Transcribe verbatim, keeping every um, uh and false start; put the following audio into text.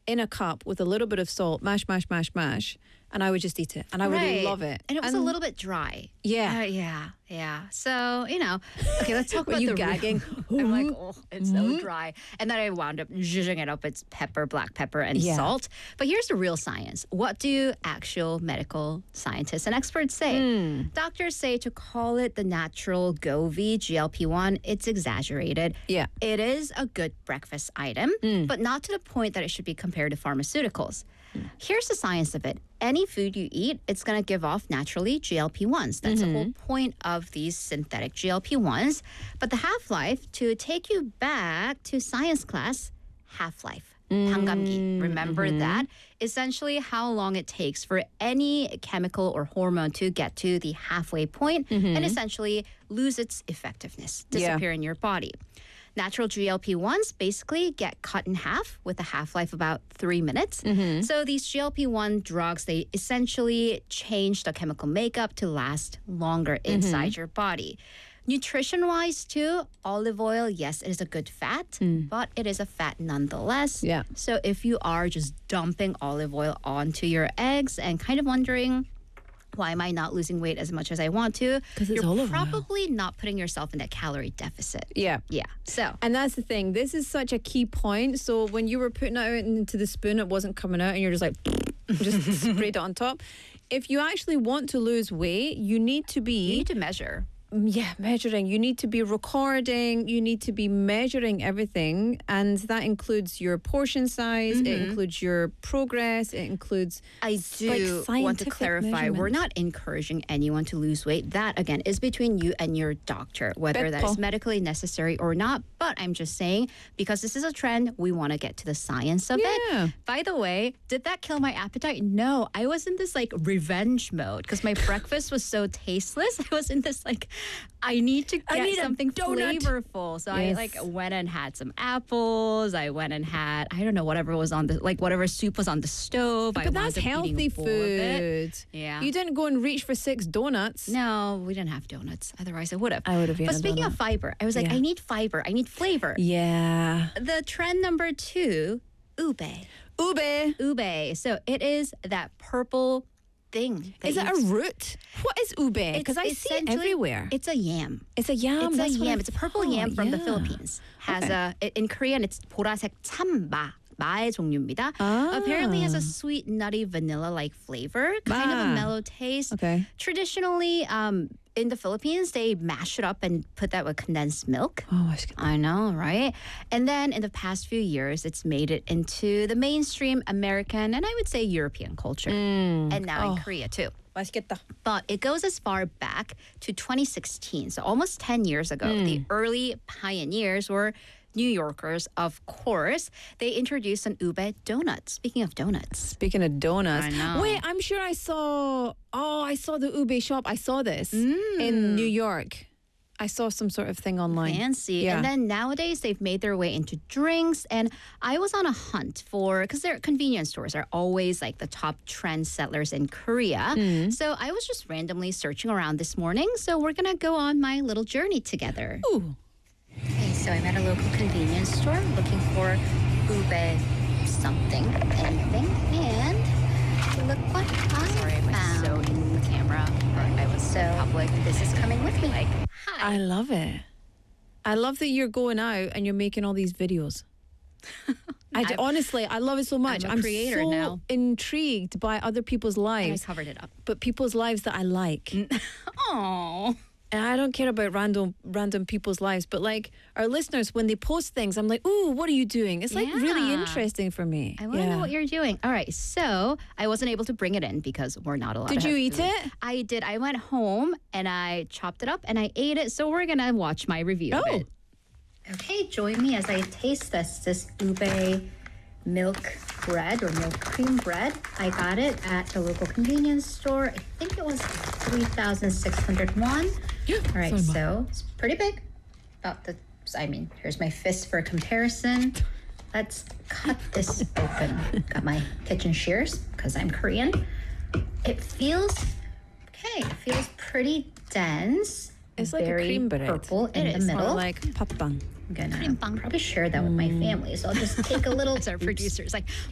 in a cup with a little bit of salt, mash, mash, mash, mash, and I would just eat it, and I would Right. love it. And it was a little bit dry. Yeah. Uh, yeah. Yeah. So, you know, okay, let's talk Were about you the gagging? I'm like, oh, it's so dry. And then I wound up zhuzhing it up. It's pepper, black pepper, and Yeah. salt. But here's the real science. What do actual medical scientists and experts say? Doctors say to call it the natural Govi G L P one, it's exaggerated. Yeah. It is a good breakfast item, but not to the point that it should be compared to pharmaceuticals. Here's the science of it. Any food you eat, it's going to give off naturally G L P ones. That's the whole point of these synthetic G L P ones. But the half-life, to take you back to science class, half-life. 반감기. Remember that? Essentially how long it takes for any chemical or hormone to get to the halfway point and essentially lose its effectiveness, Yeah. disappear in your body. Natural G L P ones basically get cut in half with a half-life about three minutes. So these G L P one drugs, they essentially change the chemical makeup to last longer inside your body. Nutrition-wise too, olive oil, yes, it is a good fat, but it is a fat nonetheless. Yeah. So if you are just dumping olive oil onto your eggs and kind of wondering, why am I not losing weight as much as I want to? 'Cause it's You're olive oil. probably not putting yourself in that calorie deficit. Yeah. Yeah. So And that's the thing. This is such a key point. So when you were putting it out into the spoon, it wasn't coming out, and you're just like, just sprayed it on top. If you actually want to lose weight, you need to be you need to measure. yeah, measuring. You need to be recording. You need to be measuring everything. And that includes your portion size. It includes your progress. It includes I do like, want to scientific clarify, we're measurements. not encouraging anyone to lose weight. That, again, is between you and your doctor, whether that is Beto. medically necessary or not. But I'm just saying, because this is a trend, we want to get to the science of Yeah. it. By the way, did that kill my appetite? No, I was in this like revenge mode because my breakfast was so tasteless. I was in this like, I need to get I need a something donut. flavorful. So I Yes. like went and had some apples. I went and had, I don't know, whatever was on the, like whatever soup was on the stove. I But that's wound up eating healthy a bowl of it. food. Yeah. You didn't go and reach for six donuts. No, we didn't have donuts. Otherwise, I would have. I would have eaten But a speaking donut. of fiber, I was like, Yeah. I need fiber. I need flavor. Yeah. The trend number two, ube. Ube. Ube. So it is that purple thing. that Is it you- a root? What is ube? Because I see it essentially- everywhere. It's a yam. It's a yam. It's That's a what I yam. It's a purple thought, yam from the yeah. Philippines. Has Okay. a i- in Korean it's 보라색 참마. 마의 종류입니다. Ah. Apparently has a sweet, nutty, vanilla-like flavor, kind of a Ah. mellow taste. Okay. Traditionally, um, in the Philippines, they mash it up and put that with condensed milk. Oh, I should- I know, right? And then in the past few years, it's made it into the mainstream American and I would say European culture. And now in Korea too. 맛있겠다. But it goes as far back to twenty sixteen, so almost ten years ago. The early pioneers were New Yorkers, of course. They introduced an ube donut. Speaking of donuts. Speaking of donuts, I know. wait, I'm sure I saw. Oh, I saw the ube shop. I saw this Mm. in New York. I saw some sort of thing online. Fancy. Yeah. And then nowadays they've made their way into drinks. And I was on a hunt for, because their convenience stores are always like the top trend settlers in Korea. Mm. So I was just randomly searching around this morning. So we're going to go on my little journey together. Ooh. Okay, so I'm at a local convenience store looking for ube something, anything, and look what I Sorry, I was so in the camera. I was so public. This is coming with me. Like, hi. I love it. I love that you're going out and you're making all these videos. I d- I'm- honestly, I love it so much. I'm a creator so now. intrigued by other people's I lives, covered it up. but people's lives that I like. Oh, And I don't care about random random people's lives, but like our listeners, when they post things, I'm like, ooh, what are you doing? It's like really Yeah. interesting for me. I want to know what you're doing. All right, so I wasn't able to bring it in because we're not allowed. Did to you have eat food. it? I did. I went home and I chopped it up and I ate it. So we're gonna watch my review Oh. of it. Okay, join me as I taste this this ube milk bread or milk cream bread. I got it at the local convenience store. I think it was three thousand six hundred won. All right, so it's pretty big. About the, I mean, here's my fist for comparison. Let's cut this open. Got my kitchen shears because I'm Korean. It feels, okay, it feels pretty dense. It's like very a cream bread. purple in It the is middle. more like papang. I'm gonna probably share that with my family, so I'll just take a little. It's our producers like,